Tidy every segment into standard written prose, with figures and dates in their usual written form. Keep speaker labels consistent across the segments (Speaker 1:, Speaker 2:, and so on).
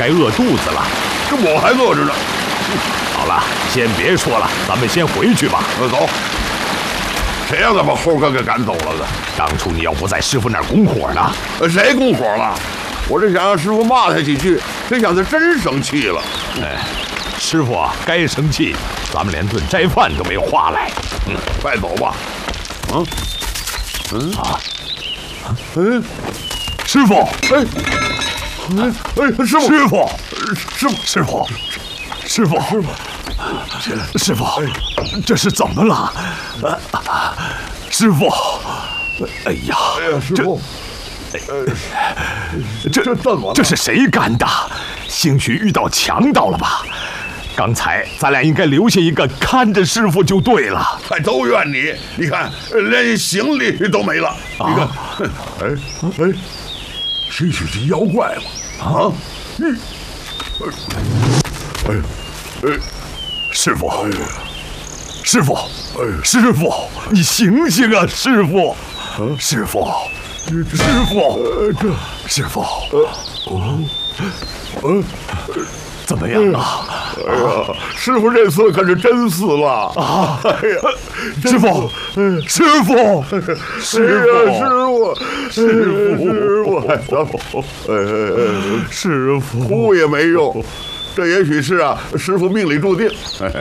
Speaker 1: 该饿肚子了。
Speaker 2: 这我还饿着呢。
Speaker 1: 好了，先别说了，咱们先回去吧。
Speaker 2: 走。谁让他把猴哥给赶走了的？
Speaker 1: 当初你要不在师傅那儿拱火呢？
Speaker 2: 谁拱火了？我这想让师傅骂他几句，谁想他真生气了。
Speaker 1: 师傅该生气，咱们连顿斋饭都没有划来。
Speaker 2: 快走吧。
Speaker 1: 师傅，
Speaker 2: 师傅，
Speaker 1: 师傅，这是怎么了？师傅，哎呀，
Speaker 2: 师傅，这怎么了？
Speaker 1: 这是谁干的？兴许遇到强盗了吧？刚才咱俩应该留下一个看着师傅就对了。
Speaker 2: 还都怨你，你看连行李都没了。你看，兴许是妖怪吧？
Speaker 1: 师傅，你醒醒啊，师傅，师傅，怎么样啊？
Speaker 2: 哎呀，师傅这次可是真死了啊！哎呀，
Speaker 1: 师傅，师傅，
Speaker 2: 哭也没用，这也许是师傅命里注定。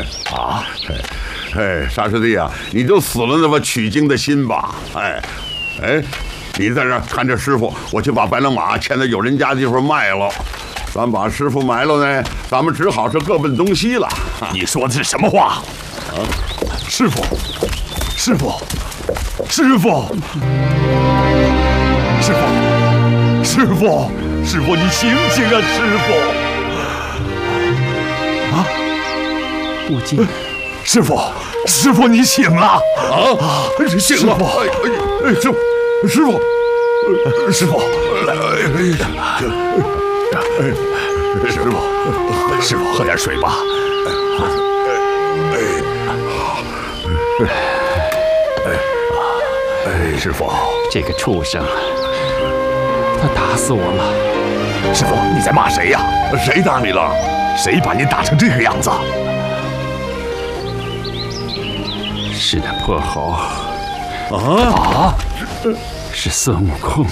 Speaker 2: 沙师弟啊，你就死了那么取经的心吧。你在这看着师傅，我去把白狼马牵到有人家地方卖了。咱把师傅埋了呢，咱们只好是各奔东西了。
Speaker 1: 你说的是什么话？师傅，你醒醒啊，师傅！
Speaker 3: 不进。
Speaker 1: 师傅，你醒了！
Speaker 2: 醒了！师傅，
Speaker 1: 师傅，喝点水吧。师傅，
Speaker 3: 这个畜生，他打死我了。
Speaker 1: 师傅，你在骂谁呀？
Speaker 2: 谁打你了？
Speaker 1: 谁把你打成这个样子？
Speaker 3: 是那破猴。是孙悟空。